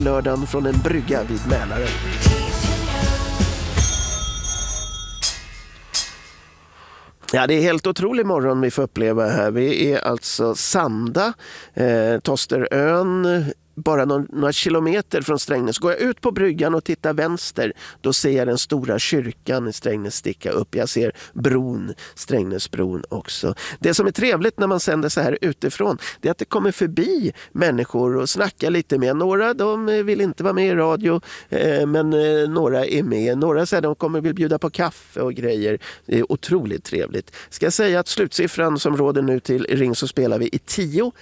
lördagen från en brygga vid Mälaren. Ja, det är helt otrolig morgon vi får uppleva här. Vi är alltså Sanda, Tosterön, bara några kilometer från Strängnäs. Går jag ut på bryggan och tittar vänster, då ser jag den stora kyrkan i Strängnäs sticka upp. Jag ser bron, Strängnäsbron också. Det som är trevligt när man sänder så här utifrån, det är att det kommer förbi människor och snackar lite med. Några de vill inte vara med i radio, men några är med. Några säger de kommer vill bjuda på kaffe och grejer. Det är otroligt trevligt. Ska jag säga att slutsiffran som råder nu till Ring så spelar vi i 10-10.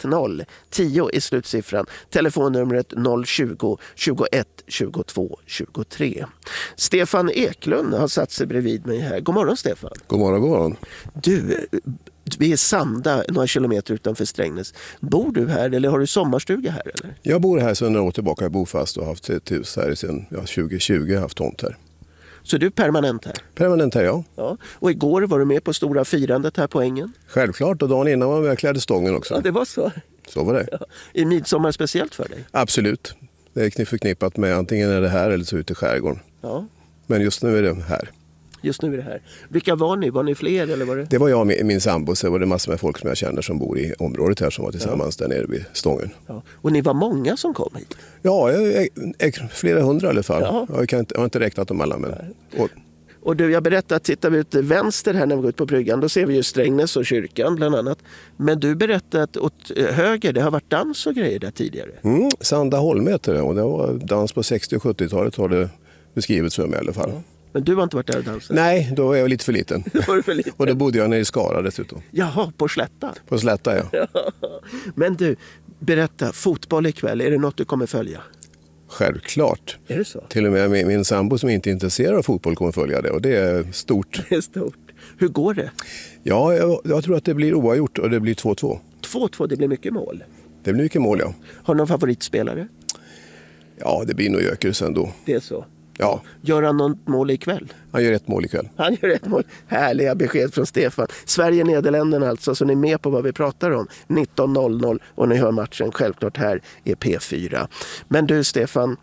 10 är slutsiffran. Telefonnumret 020 21 22 23. Stefan Eklund har satt sig bredvid mig här. God morgon Stefan. God morgon, god morgon. Du, vi är Sanda, några kilometer utanför Strängnäs. Bor du här eller har du sommarstuga här? Eller? Jag bor här sedan några år tillbaka. Jag bor fast och har haft ett hus här sedan 2020. Jag har haft tomt här. Så du är permanent här? Permanent här, ja. Ja. Och igår var du med på stora firandet här på ängen? Självklart, och dagen innan var jag klädde stången också. Ja, det var så. Så var det. Ja. Är midsommar speciellt för dig? Absolut. Det är förknippat med antingen är det här eller så ute i skärgården. Ja. Men just nu är det här. Just nu är det här. Vilka var ni? Var ni fler eller var det? Det var jag och min sambo, så var det massor med folk som jag känner som bor i området här som var tillsammans där nere vid stången. Ja. Och ni var många som kom hit? Ja, flera hundra i alla fall. Ja. Jag har inte räknat dem alla. Men, och du, jag berättade att tittar vi ut vänster här när vi går ut på bryggan, då ser vi ju Strängnäs och kyrkan bland annat. Men du berättade att åt höger, det har varit dans och grejer där tidigare. Sanda Holm heter det, och det var dans på 60- och 70-talet har det beskrivits för mig i alla fall. Ja. Men du har inte varit där och dansat? Nej, då var jag lite för liten. Var du för liten? Och då bodde jag nere i Skara dessutom. Jaha, på Slätta? På Slätta, ja. Men du, berätta, fotboll ikväll, är det något du kommer följa? Självklart. Är det så? Till och med min sambo som inte är intresserad av fotboll kommer följa det, och det är stort. Det är stort. Hur går det? Ja, jag tror att det blir oavgjort och det blir 2-2. 2-2, det blir mycket mål. Det blir mycket mål, ja. Har du någon favoritspelare? Ja, det blir nog Jökers ändå. Det är så? Ja. Gör han något mål ikväll? Han gör ett mål ikväll. Han gör ett mål. Härliga besked från Stefan. Sverige-Nederländerna alltså, så ni är med på vad vi pratar om. 19.00 och ni hör matchen självklart här i P4. Men du Stefan,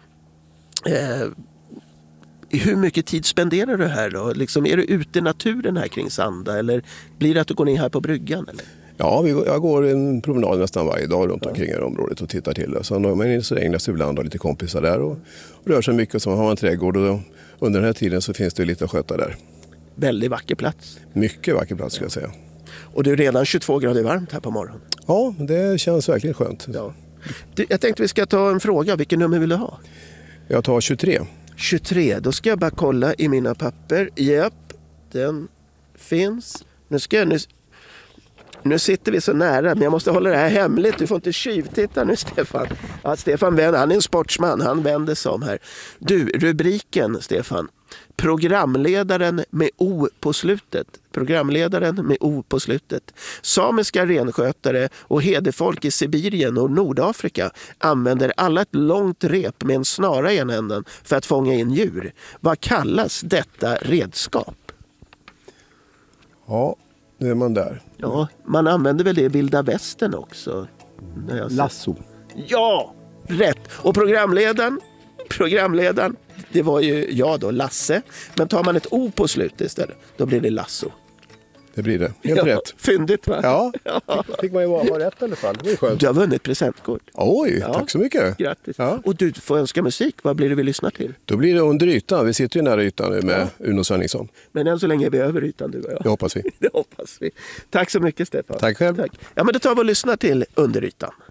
hur mycket tid spenderar du här då? Liksom, är du ute i naturen här kring Sanda eller blir det att du går ner här på bryggan? Eller? Ja, jag går en promenad nästan varje dag runt omkring i området och tittar till det. Så när man är i Strängnäs ibland har lite kompisar där och rör sig mycket, så har man en trädgård och under den här tiden så finns det lite att sköta där. Väldigt vacker plats. Mycket vacker plats ska jag säga. Och det är redan 22 grader varmt här på morgonen. Ja, det känns verkligen skönt. Ja. Jag tänkte vi ska ta en fråga. Vilken nummer vill du ha? Jag tar 23. 23, då ska jag bara kolla i mina papper. Japp, den finns. Nu sitter vi så nära, men jag måste hålla det här hemligt. Du får inte tjuvtitta nu, Stefan. Ja, Stefan vänder, han är en sportsman. Han vänder sig om här. Du, rubriken, Stefan. Programledaren med O på slutet. Programledaren med O på slutet. Samiska renskötare och hederfolk i Sibirien och Nordafrika använder alla ett långt rep med en snara i ena änden för att fånga in djur. Vad kallas detta redskap? Ja, nu är man där. Ja, man använder väl det i vilda västern också. Lasso. Ja, rätt. Och programledaren, det var ju jag då, Lasse. Men tar man ett O på slutet istället, då blir det Lasso. Det blir det. Helt rätt. Fyndigt, va? Ja, fick man ju ha rätt i alla fall. Det är skönt. Du har vunnit presentkort. Oj, tack så mycket. Grattis. Ja. Och du får önska musik. Vad blir det vi lyssnar till? Då blir det Under ytan. Vi sitter ju nära ytan nu med Uno Svenningsson. Men än så länge är vi över ytan, du och jag. Det hoppas vi. Det hoppas vi. Tack så mycket, Stefan. Tack själv. Tack. Ja, men då tar vi och lyssnar till Under ytan.